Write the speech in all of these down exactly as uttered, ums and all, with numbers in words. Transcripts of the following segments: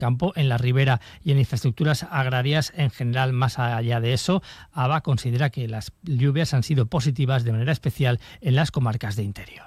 campo, en la ribera y en infraestructuras agrarias en general. Más allá de eso, A B A considera que las lluvias han sido positivas de manera especial en las comarcas de interior.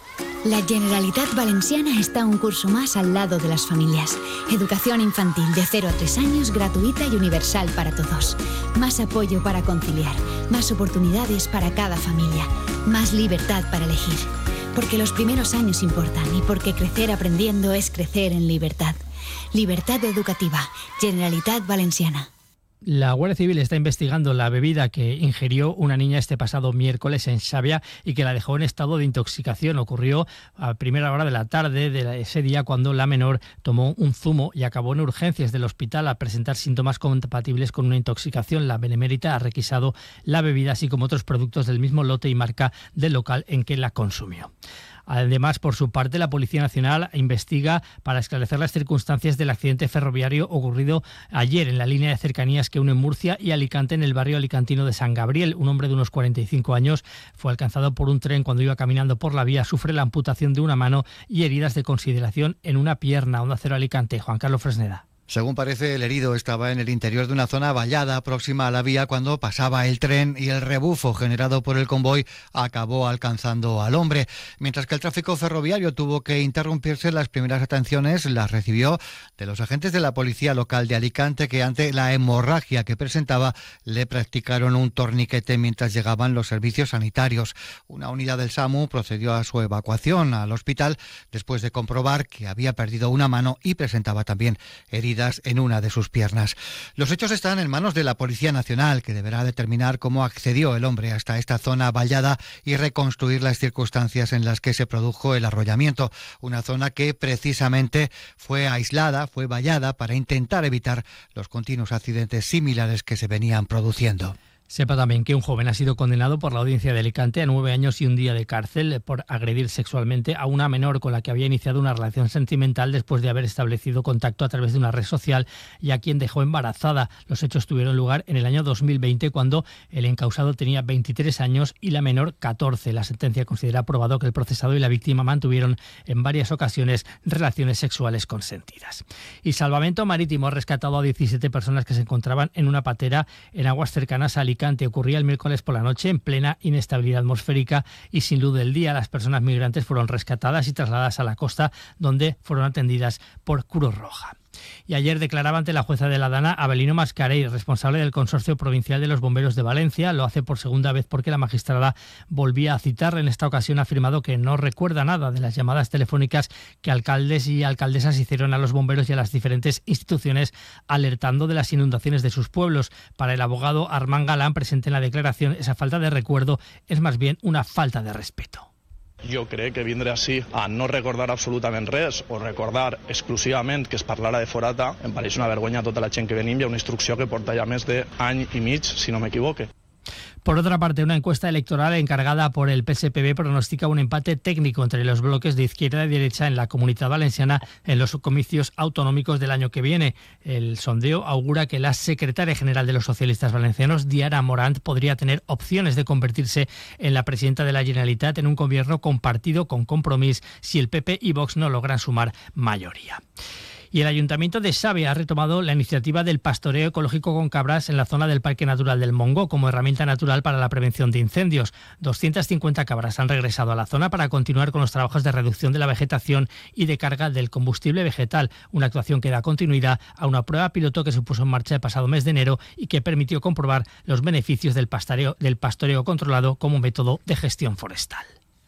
La Generalitat Valenciana está un curso más al lado de las familias. Educación infantil de cero a tres años, gratuita y universal para todos. Más apoyo para conciliar, más oportunidades para cada familia, más libertad para elegir. Porque los primeros años importan y porque crecer aprendiendo es crecer en libertad. Libertad educativa, Generalitat Valenciana. La Guardia Civil está investigando la bebida que ingirió una niña este pasado miércoles en Xàbia y que la dejó en estado de intoxicación. Ocurrió a primera hora de la tarde de ese día, cuando la menor tomó un zumo y acabó en urgencias del hospital al presentar síntomas compatibles con una intoxicación. La Benemérita ha requisado la bebida, así como otros productos del mismo lote y marca del local en que la consumió. Además, por su parte, la Policía Nacional investiga para esclarecer las circunstancias del accidente ferroviario ocurrido ayer en la línea de cercanías que une Murcia y Alicante, en el barrio alicantino de San Gabriel. Un hombre de unos cuarenta y cinco años fue alcanzado por un tren cuando iba caminando por la vía. Sufre la amputación de una mano y heridas de consideración en una pierna. Onda Cero Alicante, Juan Carlos Fresneda. Según parece, el herido estaba en el interior de una zona vallada próxima a la vía cuando pasaba el tren y el rebufo generado por el convoy acabó alcanzando al hombre. Mientras que el tráfico ferroviario tuvo que interrumpirse, las primeras atenciones las recibió de los agentes de la policía local de Alicante, que ante la hemorragia que presentaba le practicaron un torniquete mientras llegaban los servicios sanitarios. Una unidad del SAMU procedió a su evacuación al hospital después de comprobar que había perdido una mano y presentaba también heridas en una de sus piernas. Los hechos están en manos de la Policía Nacional, que deberá determinar cómo accedió el hombre hasta esta zona vallada y reconstruir las circunstancias en las que se produjo el arrollamiento. Una zona que precisamente fue aislada, fue vallada para intentar evitar los continuos accidentes similares que se venían produciendo. Sepa también que un joven ha sido condenado por la Audiencia de Alicante a nueve años y un día de cárcel por agredir sexualmente a una menor con la que había iniciado una relación sentimental después de haber establecido contacto a través de una red social y a quien dejó embarazada. Los hechos tuvieron lugar en el año dos mil veinte, cuando el encausado tenía veintitrés años y la menor catorce. La sentencia considera probado que el procesado y la víctima mantuvieron en varias ocasiones relaciones sexuales consentidas. Y Salvamento Marítimo ha rescatado a diecisiete personas que se encontraban en una patera en aguas cercanas a Alicante. Ocurría el miércoles por la noche en plena inestabilidad atmosférica y sin luz del día. Las personas migrantes fueron rescatadas y trasladadas a la costa, donde fueron atendidas por Cruz Roja. Y ayer declaraba ante la jueza de la Dana Abelino Mascarell, responsable del Consorcio Provincial de los Bomberos de Valencia. Lo hace por segunda vez porque la magistrada volvía a citar. En esta ocasión ha afirmado que no recuerda nada de las llamadas telefónicas que alcaldes y alcaldesas hicieron a los bomberos y a las diferentes instituciones alertando de las inundaciones de sus pueblos. Para el abogado Armand Galán, presente en la declaración, esa falta de recuerdo es más bien una falta de respeto. Jo crec que vindre així a no recordar absolutament res o recordar exclusivament que es parlara de forata em pareix una vergonya a tota la gent que venim i una instrucció que porta ja més d'any i mig, si no m'equivoque. Por otra parte, una encuesta electoral encargada por el P S P B pronostica un empate técnico entre los bloques de izquierda y derecha en la Comunitat Valenciana en los comicios autonómicos del año que viene. El sondeo augura que la secretaria general de los socialistas valencianos, Diana Morant, podría tener opciones de convertirse en la presidenta de la Generalitat en un gobierno compartido con Compromís si el P P y Vox no logran sumar mayoría. Y el Ayuntamiento de Xàbia ha retomado la iniciativa del pastoreo ecológico con cabras en la zona del Parque Natural del Montgó como herramienta natural para la prevención de incendios. doscientas cincuenta cabras han regresado a la zona para continuar con los trabajos de reducción de la vegetación y de carga del combustible vegetal, una actuación que da continuidad a una prueba piloto que se puso en marcha el pasado mes de enero y que permitió comprobar los beneficios del pastoreo, del pastoreo controlado como método de gestión forestal.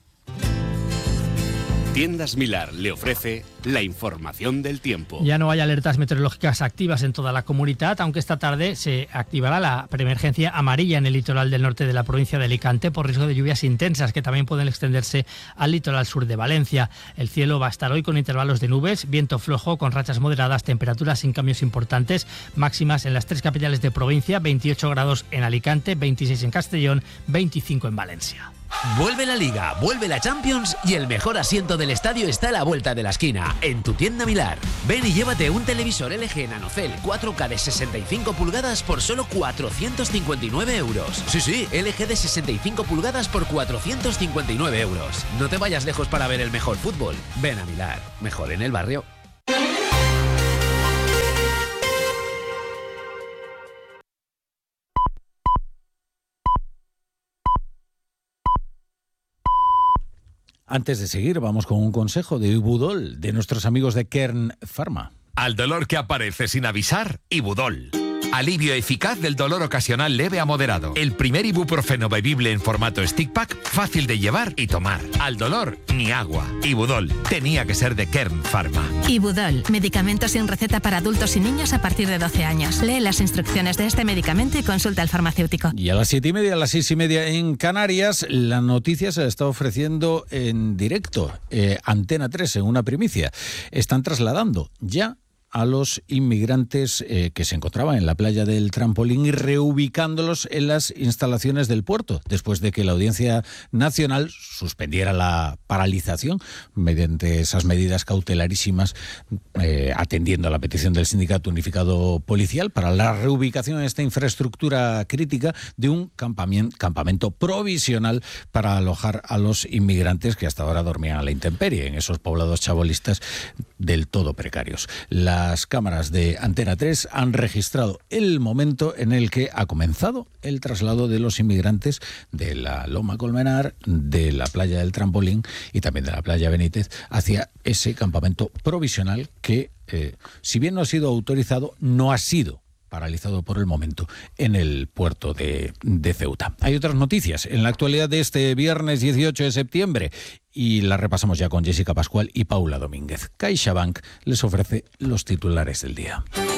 Tiendas Milar le ofrece la información del tiempo. Ya no hay alertas meteorológicas activas en toda la comunidad, aunque esta tarde se activará la preemergencia amarilla en el litoral del norte de la provincia de Alicante por riesgo de lluvias intensas que también pueden extenderse al litoral sur de Valencia. El cielo va a estar hoy con intervalos de nubes, viento flojo con rachas moderadas, temperaturas sin cambios importantes, máximas en las tres capitales de provincia, veintiocho grados en Alicante, veintiséis en Castellón, veinticinco en Valencia. Vuelve la Liga, vuelve la Champions y el mejor asiento del estadio está a la vuelta de la esquina, en tu tienda Milar. Ven y llévate un televisor L G Nanocell cuatro K de sesenta y cinco pulgadas por solo cuatrocientos cincuenta y nueve euros. Sí, sí, L G de sesenta y cinco pulgadas por cuatrocientos cincuenta y nueve euros. No te vayas lejos para ver el mejor fútbol. Ven a Milar, mejor en el barrio. Antes de seguir, vamos con un consejo de Ibudol, de nuestros amigos de Kern Pharma. Al dolor que aparece sin avisar, Ibudol. Alivio eficaz del dolor ocasional leve a moderado. El primer ibuprofeno bebible en formato stick pack, fácil de llevar y tomar. Al dolor, ni agua. Ibudol. Tenía que ser de Kern Pharma. Ibudol. Medicamento sin receta para adultos y niños a partir de doce años. Lee las instrucciones de este medicamento y consulta al farmacéutico. Y a las siete y media, a las seis y media en Canarias, la noticia se está ofreciendo en directo. Eh, Antena tres, en una primicia. Están trasladando ya a los inmigrantes eh, que se encontraban en la playa del Trampolín y reubicándolos en las instalaciones del puerto, después de que la Audiencia Nacional suspendiera la paralización mediante esas medidas cautelarísimas, eh, atendiendo a la petición del Sindicato Unificado Policial para la reubicación en esta infraestructura crítica de un campamento, campamento provisional para alojar a los inmigrantes que hasta ahora dormían a la intemperie en esos poblados chabolistas del todo precarios. La Las cámaras de Antena tres han registrado el momento en el que ha comenzado el traslado de los inmigrantes de la Loma Colmenar, de la playa del Trampolín y también de la playa Benítez hacia ese campamento provisional que, eh, si bien no ha sido autorizado, no ha sido paralizado por el momento en el puerto de, de Ceuta. Hay otras noticias en la actualidad de este viernes dieciocho de septiembre y las repasamos ya con Jessica Pascual y Paula Domínguez. CaixaBank les ofrece los titulares del día.